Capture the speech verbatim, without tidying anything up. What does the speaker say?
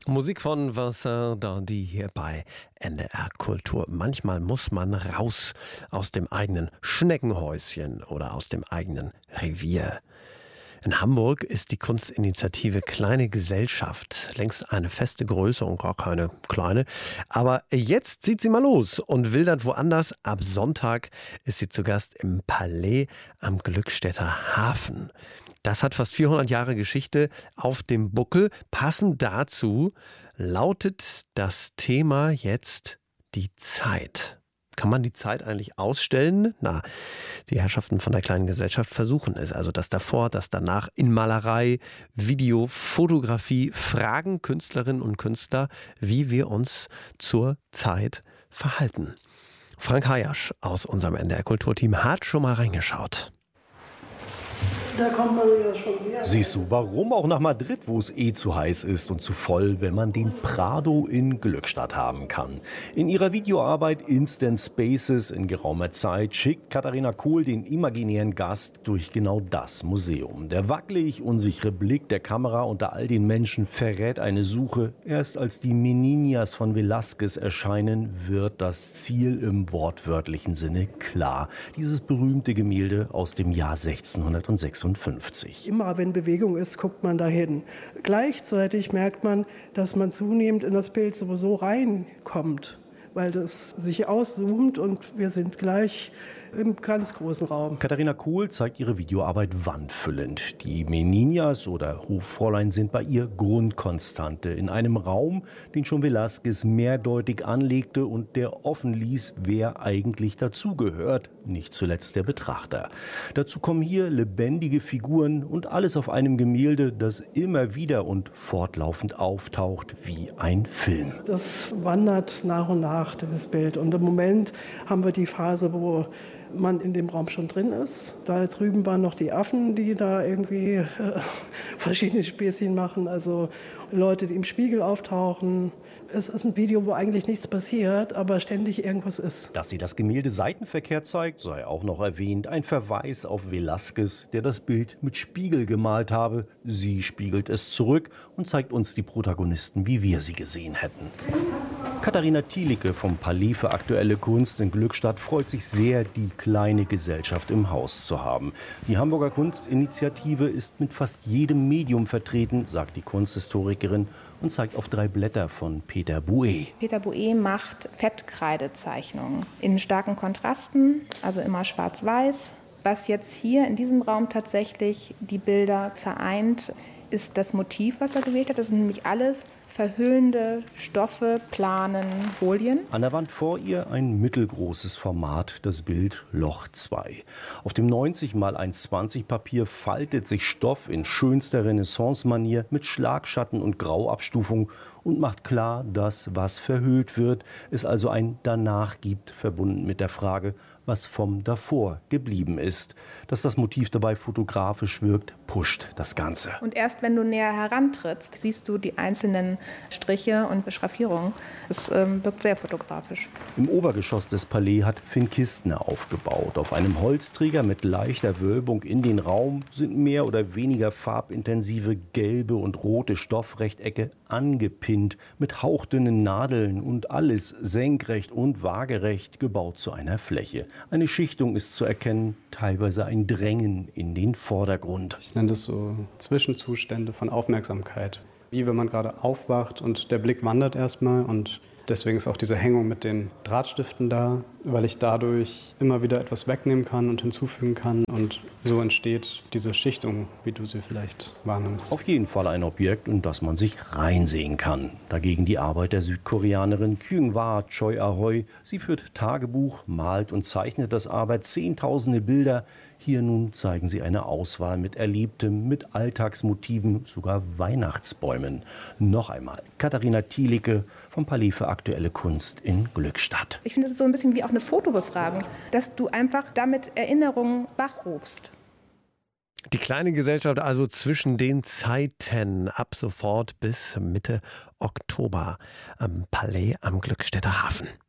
Musik von Vincent Dandy hier bei N D R Kultur. Manchmal muss man raus aus dem eigenen Schneckenhäuschen oder aus dem eigenen Revier. In Hamburg ist die Kunstinitiative Kleine Gesellschaft längst eine feste Größe und gar keine kleine. Aber jetzt zieht sie mal los und wildert woanders. Ab Sonntag ist sie zu Gast im Palais am Glückstädter Hafen. Das hat fast vierhundert Jahre Geschichte auf dem Buckel. Passend dazu lautet das Thema jetzt die Zeit. Kann man die Zeit eigentlich ausstellen? Na, die Herrschaften von der Kleinen Gesellschaft versuchen es. Also das davor, das danach in Malerei, Video, Fotografie fragen Künstlerinnen und Künstler, wie wir uns zur Zeit verhalten. Frank Hayasch aus unserem N D R Kulturteam hat schon mal reingeschaut. Da kommt man ja schon sehr. Siehst du, warum auch nach Madrid, wo es eh zu heiß ist und zu voll, wenn man den Prado in Glückstadt haben kann. In ihrer Videoarbeit Instant Spaces in geraumer Zeit schickt Katharina Kohl den imaginären Gast durch genau das Museum. Der wackelig unsichere Blick der Kamera unter all den Menschen verrät eine Suche. Erst als die Meninas von Velázquez erscheinen, wird das Ziel im wortwörtlichen Sinne klar. Dieses berühmte Gemälde aus dem Jahr sechzehnhundertsechsundfünfzig. Immer wenn Bewegung ist, guckt man dahin. Gleichzeitig merkt man, dass man zunehmend in das Bild sowieso reinkommt, weil das sich auszoomt und wir sind gleich im ganz großen Raum. Katharina Kohl zeigt ihre Videoarbeit wandfüllend. Die Meninas oder Hoffräulein sind bei ihr Grundkonstante in einem Raum, den schon Velázquez mehrdeutig anlegte und der offen ließ, wer eigentlich dazugehört, nicht zuletzt der Betrachter. Dazu kommen hier lebendige Figuren und alles auf einem Gemälde, das immer wieder und fortlaufend auftaucht wie ein Film. Das wandert nach und nach, das Bild. Und im Moment haben wir die Phase, wo man in dem Raum schon drin ist. Da drüben waren noch die Affen, die da irgendwie äh, verschiedene Späßchen machen. Also Leute, die im Spiegel auftauchen. Es ist ein Video, wo eigentlich nichts passiert, aber ständig irgendwas ist. Dass sie das Gemälde seitenverkehrt zeigt, sei auch noch erwähnt. Ein Verweis auf Velázquez, der das Bild mit Spiegel gemalt habe. Sie spiegelt es zurück und zeigt uns die Protagonisten, wie wir sie gesehen hätten. Katharina Thielicke vom Palais für aktuelle Kunst in Glückstadt freut sich sehr, die Kleine Gesellschaft im Haus zu haben. Die Hamburger Kunstinitiative ist mit fast jedem Medium vertreten, sagt die Kunsthistorikerin und zeigt auf drei Blätter von Peter Bouet. Peter Bouet macht Fettkreidezeichnungen in starken Kontrasten, also immer schwarz-weiß. Was jetzt hier in diesem Raum tatsächlich die Bilder vereint, ist das Motiv, was er gewählt hat. Das sind nämlich alles verhüllende Stoffe, Planen, Folien. An der Wand vor ihr ein mittelgroßes Format, das Bild Loch zwei. Auf dem neunzig mal eins zwanzig Papier faltet sich Stoff in schönster Renaissance-Manier mit Schlagschatten und Grauabstufung und macht klar, dass was verhüllt wird, es also ein Danach gibt, verbunden mit der Frage, was vom Davor geblieben ist. Dass das Motiv dabei fotografisch wirkt, pusht das Ganze. Und erst wenn du näher herantrittst, siehst du die einzelnen Striche und Schraffierungen. Es ähm, wirkt sehr fotografisch. Im Obergeschoss des Palais hat Finn Kistner aufgebaut. Auf einem Holzträger mit leichter Wölbung in den Raum sind mehr oder weniger farbintensive gelbe und rote Stoffrechtecke angepinnt mit hauchdünnen Nadeln und alles senkrecht und waagerecht gebaut zu einer Fläche. Eine Schichtung ist zu erkennen, teilweise ein Drängen in den Vordergrund. Ich nenne das so Zwischenzustände von Aufmerksamkeit. Wie wenn man gerade aufwacht und der Blick wandert erstmal und deswegen ist auch diese Hängung mit den Drahtstiften da, weil ich dadurch immer wieder etwas wegnehmen kann und hinzufügen kann und so entsteht diese Schichtung, wie du sie vielleicht wahrnimmst. Auf jeden Fall ein Objekt, in das man sich reinsehen kann. Dagegen die Arbeit der Südkoreanerin Kyung-Hwa Choi Ahoy. Sie führt Tagebuch, malt und zeichnet das aber zehntausende Bilder. Hier nun zeigen sie eine Auswahl mit Erlebtem, mit Alltagsmotiven, sogar Weihnachtsbäumen. Noch einmal Katharina Thielicke vom Palais für aktuelle Kunst in Glückstadt. Ich finde, es ist so ein bisschen wie auch eine Fotobefragung, dass du einfach damit Erinnerungen wachrufst. Die Kleine Gesellschaft also zwischen den Zeiten ab sofort bis Mitte Oktober am Palais am Glückstädter Hafen.